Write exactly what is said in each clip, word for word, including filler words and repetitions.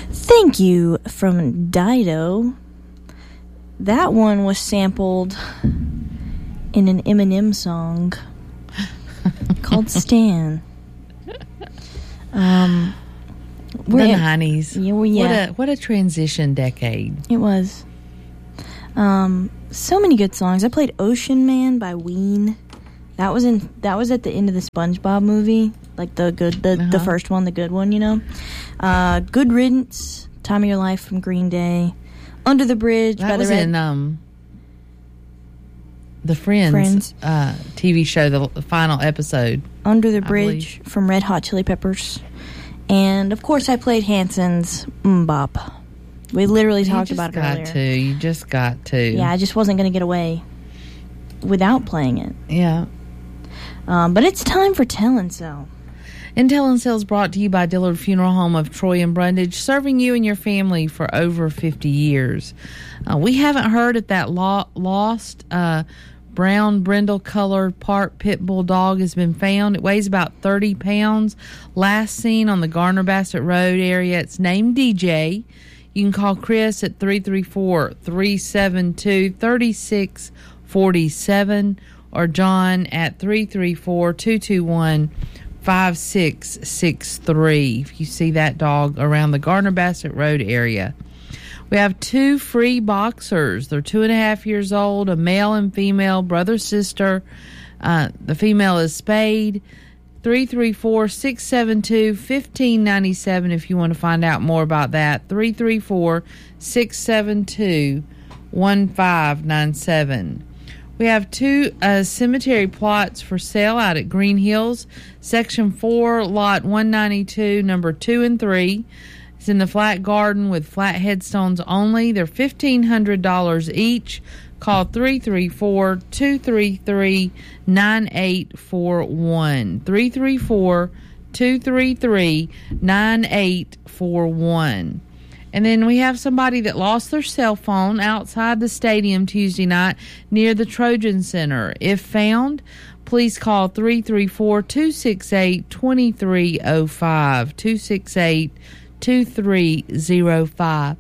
Thank you from Dido. That one was sampled in an Eminem song called Stan. Um, the nineties. Yeah, well, yeah. What a, what a transition decade. It was. Um, so many good songs. I played Ocean Man by Ween. That was in. That was at the end of the SpongeBob movie, like the good, the, uh-huh. the first one, the good one, you know. Uh, Good Riddance, Time of Your Life from Green Day, Under the Bridge that by was the Red. In, um, the Friends, Friends. Uh, T V show, the, the final episode. Under the Bridge from Red Hot Chili Peppers, and of course I played Hanson's Mbop. We literally talked you about it got earlier. To. You just got to. Yeah, I just wasn't going to get away without playing it. Yeah. Um, but it's time for Tellin' So. And Tellin' So is brought to you by Dillard Funeral Home of Troy and Brundage, serving you and your family for over fifty years. Uh, we haven't heard if that lo- lost uh, brown brindle-colored part pit bull dog has been found. It weighs about thirty pounds. Last seen on the Garner Bassett Road area. It's named D J. You can call Chris at three three four, three seven two, three six four seven or John at three three four, two two one, five six six three if you see that dog around the Garner Bassett Road area. We have two free boxers. They're two and a half years old, a male and female, brother, sister. Uh, the female is spayed. three three four, six seven two, one five nine seven if you want to find out more about that. three three four, six seven two, one five nine seven. We have two uh, cemetery plots for sale out at Green Hills. Section four, Lot one ninety-two, number two and three. It's in the flat garden with flat headstones only. They're fifteen hundred dollars each. Call three three four, two three three, nine eight four one. three three four, two three three, nine eight four one. And then we have somebody that lost their cell phone outside the stadium Tuesday night near the Trojan Center. If found, please call three three four, two six eight, two three zero five, two six eight, two three zero five.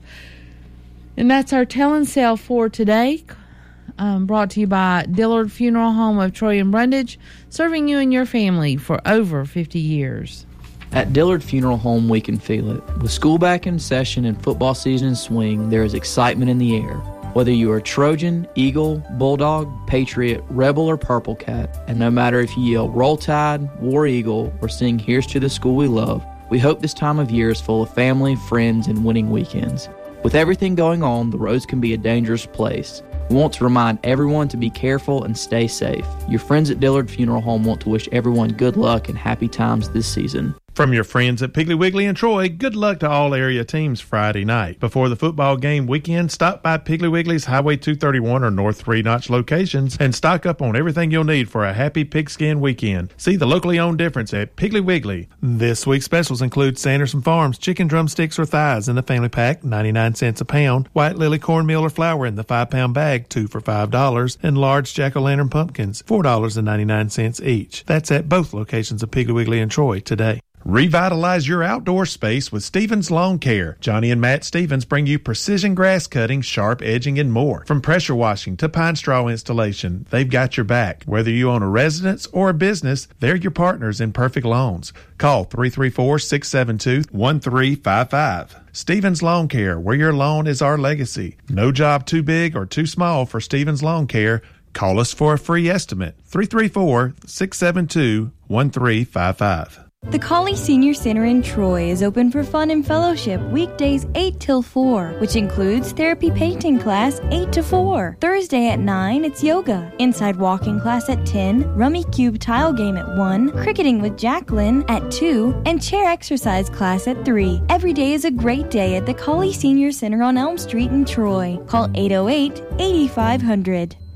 And that's our Tellin' So for today. Um, brought to you by Dillard Funeral Home of Troy and Brundage, serving you and your family for over fifty years. At Dillard Funeral Home, we can feel it. With school back in session and football season in swing, there is excitement in the air. Whether you are Trojan, Eagle, Bulldog, Patriot, Rebel, or Purple Cat, and no matter if you yell Roll Tide, War Eagle, or sing Here's to the School We Love, we hope this time of year is full of family, friends, and winning weekends. With everything going on, the roads can be a dangerous place. We want to remind everyone to be careful and stay safe. Your friends at Dillard Funeral Home want to wish everyone good luck and happy times this season. From your friends at Piggly Wiggly and Troy, good luck to all area teams Friday night. Before the football game weekend, stop by Piggly Wiggly's Highway two thirty-one or North Three Notch locations and stock up on everything you'll need for a happy pigskin weekend. See the locally owned difference at Piggly Wiggly. This week's specials include Sanderson Farms chicken drumsticks or thighs in the family pack, ninety-nine cents a pound, White Lily cornmeal or flour in the five pound bag, two for five dollars, and large jack-o'-lantern pumpkins, four dollars and ninety-nine cents each. That's at both locations of Piggly Wiggly and Troy today. Revitalize your outdoor space with Stevens Lawn Care. Johnny and Matt Stevens bring you precision grass cutting, sharp edging, and more. From pressure washing to pine straw installation, they've got your back. Whether you own a residence or a business, they're your partners in perfect lawns. Call three three four, six seven two, one three five five. Stevens Lawn Care, where your lawn is our legacy. No job too big or too small for Stevens Lawn Care. Call us for a free estimate. three three four, six seven two, one three five five. The Colley Senior Center in Troy is open for fun and fellowship weekdays eight till four, which includes therapy painting class eight to four. Thursday at nine, it's yoga. Inside walking class at ten, rummy cube tile game at one, cricketing with Jacqueline at two, and chair exercise class at three. Every day is a great day at the Colley Senior Center on Elm Street in Troy. Call eight oh eight, eight five hundred.